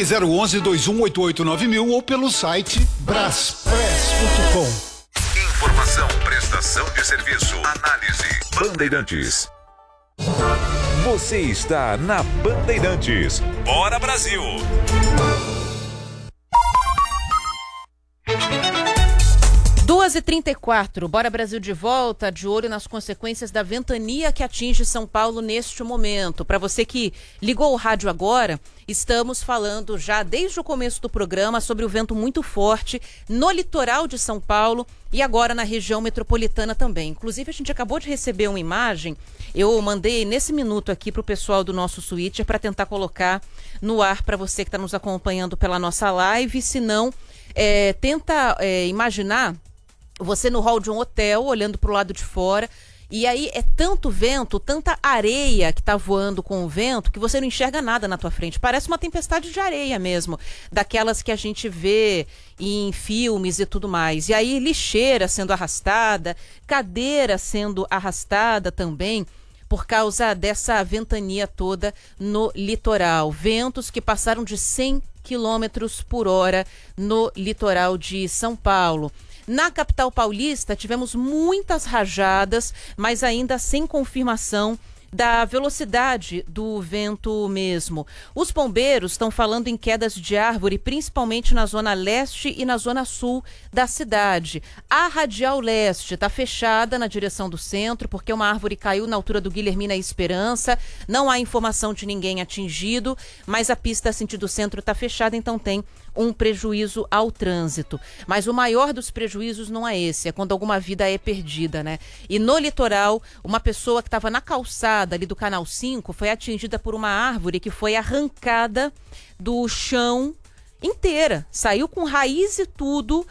Ligue 011-2188-9000 ou pelo site braspress.com. Informação, prestação de serviço, análise. Bandeirantes. Você está na Bandeirantes. Bora Brasil! Duas e 34, Bora Brasil de volta, de olho nas consequências da ventania que atinge São Paulo neste momento. Para você que ligou o rádio agora, estamos falando já desde o começo do programa sobre o vento muito forte no litoral de São Paulo e agora na região metropolitana também. Inclusive, a gente acabou de receber uma imagem, eu mandei nesse minuto aqui para o pessoal do nosso Switcher para tentar colocar no ar para você que está nos acompanhando pela nossa live. Se não, tenta imaginar você no hall de um hotel, olhando para o lado de fora, e aí é tanto vento, tanta areia que está voando com o vento, que você não enxerga nada na tua frente. Parece uma tempestade de areia mesmo, daquelas que a gente vê em filmes e tudo mais. E aí lixeira sendo arrastada, cadeira sendo arrastada também, por causa dessa ventania toda no litoral. Ventos que passaram de 100 quilômetros por hora no litoral de São Paulo. Na capital paulista, tivemos muitas rajadas, mas ainda sem confirmação da velocidade do vento mesmo. Os bombeiros estão falando em quedas de árvore, principalmente na zona leste e na zona sul da cidade. A Radial Leste está fechada na direção do centro, porque uma árvore caiu na altura do Guilhermina Esperança. Não há informação de ninguém atingido, mas a pista sentido centro está fechada, então tem um prejuízo ao trânsito. Mas o maior dos prejuízos não é esse, é quando alguma vida é perdida, né? E no litoral, uma pessoa que estava na calçada ali do Canal 5 foi atingida por uma árvore que foi arrancada do chão inteira. Saiu com raiz e tudo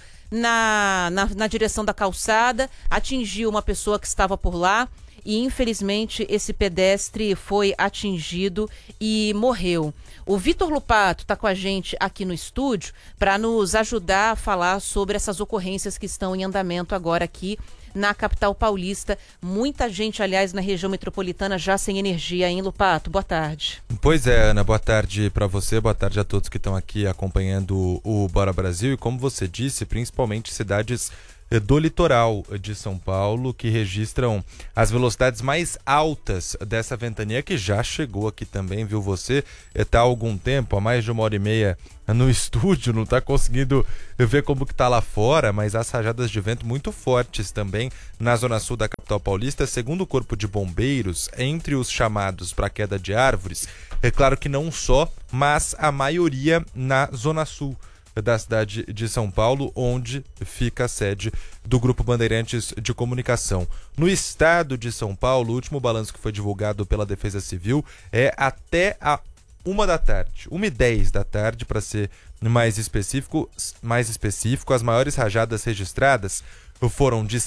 na direção da calçada, atingiu uma pessoa que estava por lá. E infelizmente esse pedestre foi atingido e morreu. O Vitor Lupato está com a gente aqui no estúdio para nos ajudar a falar sobre essas ocorrências que estão em andamento agora aqui na capital paulista. Muita gente, aliás, na região metropolitana já sem energia, hein, Lupato? Boa tarde. Pois é, Ana, boa tarde para você, boa tarde a todos que estão aqui acompanhando o Bora Brasil. E como você disse, principalmente cidades do litoral de São Paulo, que registram as velocidades mais altas dessa ventania, que já chegou aqui também, viu? Você está há algum tempo, há mais de 1h30 no estúdio, não está conseguindo ver como que está lá fora, mas as rajadas de vento muito fortes também na zona sul da capital paulista. Segundo o Corpo de Bombeiros, entre os chamados para queda de árvores, é claro que não só, mas a maioria na zona sul da cidade de São Paulo, onde fica a sede do Grupo Bandeirantes de Comunicação. No estado de São Paulo, o último balanço que foi divulgado pela Defesa Civil é até a 1h10, 1h10 da tarde, para ser mais específico, as maiores rajadas registradas foram de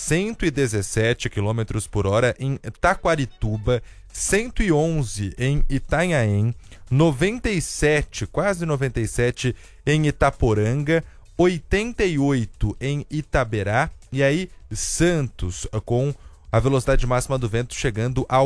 117 km por hora em Taquarituba, 111 em Itanhaém, 97, quase 97 em Itaporanga, 88 em Itaberá e aí Santos com a velocidade máxima do vento chegando a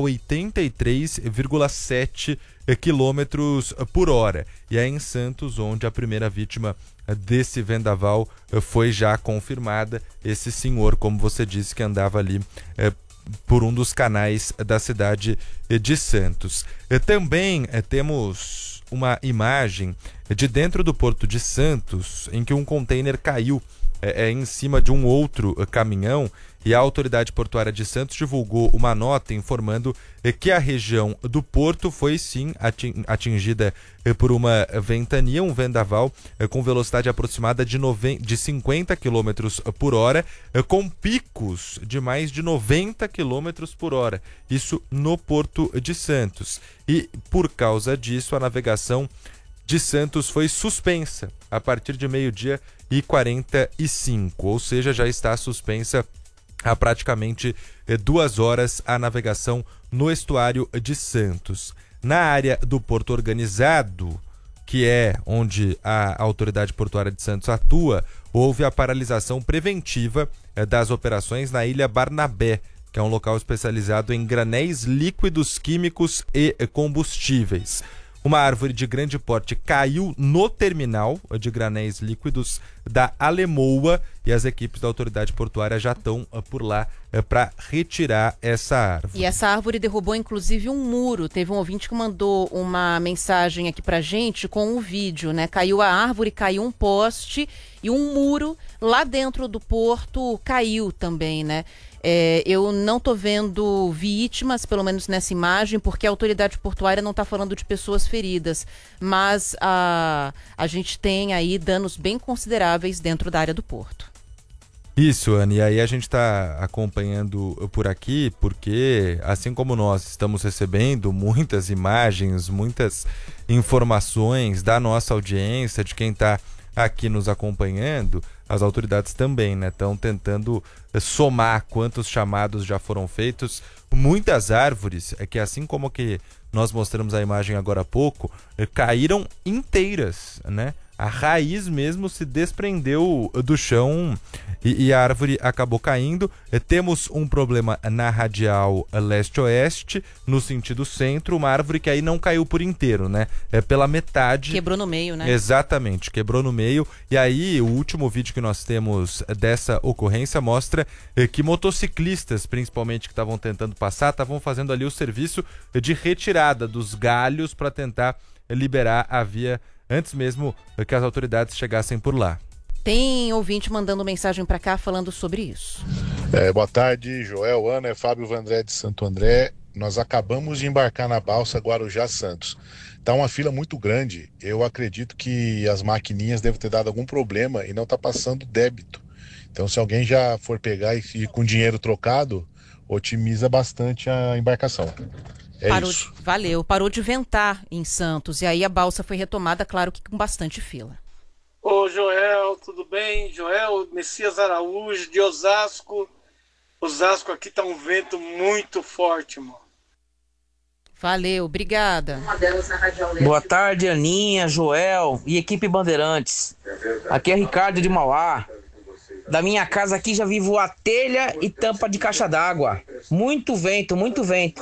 83,7 km por hora. E é em Santos onde a primeira vítima desse vendaval foi já confirmada, esse senhor, como você disse, que andava ali por um dos canais da cidade de Santos. Também temos uma imagem de dentro do Porto de Santos, em que um container caiu em cima de um outro caminhão, e a autoridade portuária de Santos divulgou uma nota informando que a região do Porto foi sim atingida por uma ventania, um vendaval com velocidade aproximada de 50 km por hora, com picos de mais de 90 km por hora, isso no Porto de Santos. E por causa disso, a navegação de Santos foi suspensa a partir de 12h45, ou seja, já está suspensa há praticamente 2 horas a navegação no estuário de Santos. Na área do Porto Organizado, que é onde a autoridade portuária de Santos atua, houve a paralisação preventiva das operações na Ilha Barnabé, que é um local especializado em granéis líquidos, químicos e combustíveis. uma árvore de grande porte caiu no terminal de granéis líquidos da Alemoa e as equipes da autoridade portuária já estão por lá para retirar essa árvore. E essa árvore derrubou inclusive um muro. Teve um ouvinte que mandou uma mensagem aqui pra gente com um vídeo, né? Caiu a árvore, caiu um poste e um muro lá dentro do porto caiu também, né? Eu não tô vendo vítimas, pelo menos nessa imagem, porque a autoridade portuária não está falando de pessoas feridas, mas a gente tem aí danos bem consideráveis dentro da área do porto. Isso, Ana, e aí a gente está acompanhando por aqui, porque assim como nós estamos recebendo muitas imagens, muitas informações da nossa audiência, de quem está aqui nos acompanhando, as autoridades também, né, estão tentando somar quantos chamados já foram feitos. Muitas árvores, que assim como que nós mostramos a imagem agora há pouco, caíram inteiras, né? A raiz mesmo se desprendeu do chão e a árvore acabou caindo. Temos um problema na radial leste-oeste, no sentido centro, uma árvore que aí não caiu por inteiro, né? Pela metade. Quebrou no meio, né? Exatamente, quebrou no meio. E aí o último vídeo que nós temos dessa ocorrência mostra que motociclistas, principalmente que estavam tentando passar, estavam fazendo ali o serviço de retirada dos galhos para tentar liberar a via antes mesmo que as autoridades chegassem por lá. Tem ouvinte mandando mensagem para cá falando sobre isso. Boa tarde, Joel, Ana, Fábio Vandré de Santo André. Nós acabamos de embarcar na balsa Guarujá Santos. Tá uma fila muito grande. Eu acredito que as maquininhas devem ter dado algum problema e não tá passando débito. Então, se alguém já for pegar e com dinheiro trocado, otimiza bastante a embarcação. Isso. Valeu. Parou de ventar em Santos e aí a balsa foi retomada, claro que com bastante fila. Ô Joel, tudo bem? Joel, Messias Araújo, de Osasco. Osasco aqui tá um vento muito forte, mano. Valeu, obrigada. Boa tarde, Aninha, Joel e equipe Bandeirantes. Aqui é Ricardo de Mauá. Da minha casa aqui já vi voar telha e tampa de caixa d'água. Muito vento, muito vento.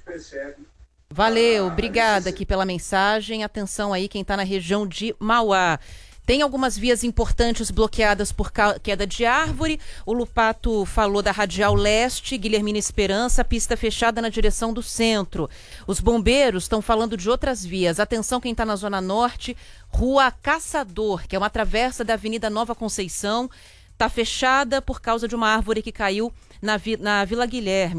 Valeu, obrigada aqui pela mensagem. Atenção aí quem está na região de Mauá. Tem algumas vias importantes bloqueadas por queda de árvore. O Lupato falou da Radial Leste, Guilhermina Esperança, pista fechada na direção do centro. Os bombeiros estão falando de outras vias. Atenção quem está na Zona Norte, Rua Caçador, que é uma travessa da Avenida Nova Conceição. Está fechada por causa de uma árvore que caiu na Vila Guilherme.